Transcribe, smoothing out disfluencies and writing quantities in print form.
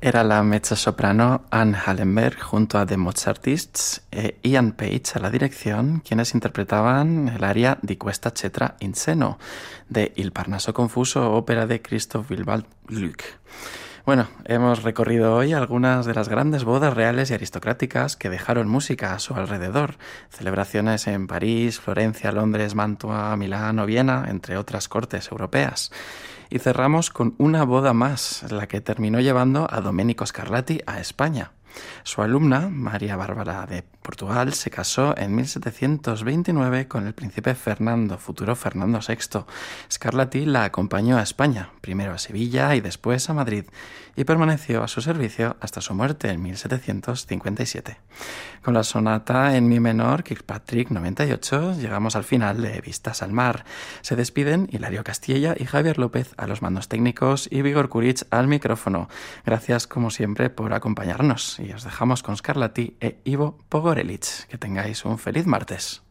Era la mezzosoprano Anne Hallenberg junto a The Mozartists e Ian Page a la dirección, quienes interpretaban el aria Di questa cetra in seno de Il Parnaso confuso, ópera de Christoph Willibald Gluck. Bueno, hemos recorrido hoy algunas de las grandes bodas reales y aristocráticas que dejaron música a su alrededor. Celebraciones en París, Florencia, Londres, Mantua, Milán o Viena, entre otras cortes europeas. Y cerramos con una boda más, la que terminó llevando a Domenico Scarlatti a España. Su alumna, María Bárbara de Portugal, se casó en 1729 con el príncipe Fernando, futuro Fernando VI. Scarlatti la acompañó a España, primero a Sevilla y después a Madrid, y permaneció a su servicio hasta su muerte en 1757. Con la sonata en mi menor, Kirkpatrick 98, llegamos al final de Vistas al Mar. Se despiden Hilario Castilla y Javier López a los mandos técnicos y Vigor Kuric al micrófono. Gracias, como siempre, por acompañarnos. Y os dejamos con Scarlatti e Ivo Pogorelic. Que tengáis un feliz martes.